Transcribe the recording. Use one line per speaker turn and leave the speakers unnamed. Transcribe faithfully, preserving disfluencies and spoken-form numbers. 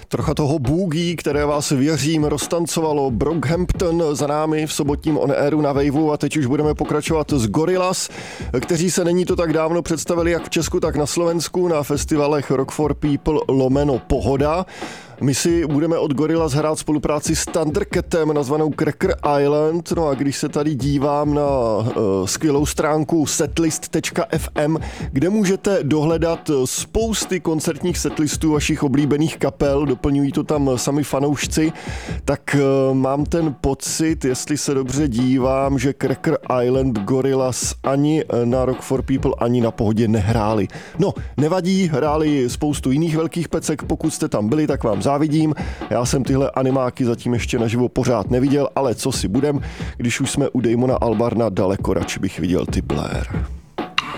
Trocha toho boogie, které vás věřím roztancovalo Brockhampton za námi v sobotním on airu na Waveu a teď už budeme pokračovat s Gorillaz, kteří se není to tak dávno představili jak v Česku, tak na Slovensku na festivalech Rock for People lomeno Pohoda. My si budeme od Gorillaz hrát spolupráci s Thundercatem nazvanou Cracker Island. No a když se tady dívám na uh, skvělou stránku setlist tečka ef em, kde můžete dohledat spousty koncertních setlistů vašich oblíbených kapel, doplňují to tam sami fanoušci, tak uh, mám ten pocit, jestli se dobře dívám, že Cracker Island Gorillaz ani na Rock for People, ani na Pohodě nehráli. No, nevadí, hráli spoustu jiných velkých pecek, pokud jste tam byli, tak vám závidím. Já jsem tyhle animáky zatím ještě naživo pořád neviděl, ale co si budem, když už jsme u Damona Albarna, daleko radši bych viděl ty Blair.